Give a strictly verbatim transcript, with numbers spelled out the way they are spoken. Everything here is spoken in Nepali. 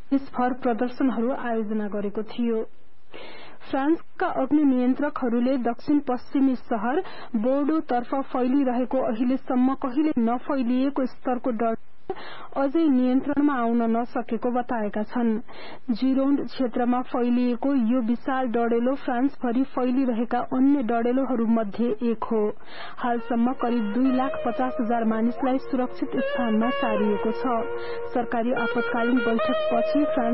देशभर प्रदर्शनहरू आयोजना गरेको थियो। फ्रान्सका अग्नि नियन्त्रकहरूले दक्षिण पश्चिमी शहर बोर्डोतर्फ फैलिरहेको अहिलेसम्म कहिले नफैलिएको स्तरको डर अझै नियन्त्रणमा आउन नसकेको बताएका छन्। जिरोन्ड क्षेत्रमा फैलिएको यो विशाल डढेलो फ्रान्सभरि फैलिरहेका अन्य डढेलोहरूमध्ये एक हो। हालसम्म करिब दुई लाख पचास हजार मानिसलाई सुरक्षित स्थानमा सारिएको छ। सरकारी आपतकालीन बैठकपछि फ्रान्स